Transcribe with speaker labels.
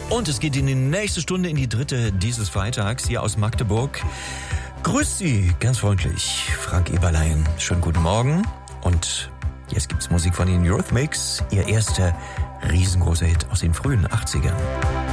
Speaker 1: Und es geht in die nächste Stunde, in die dritte dieses Freitags hier aus Magdeburg. Grüß Sie ganz freundlich, Frank Eberlein. Schönen guten Morgen. Und jetzt gibt's Musik von den Eurythmics, ihr erster riesengroßer Hit aus den frühen 80ern.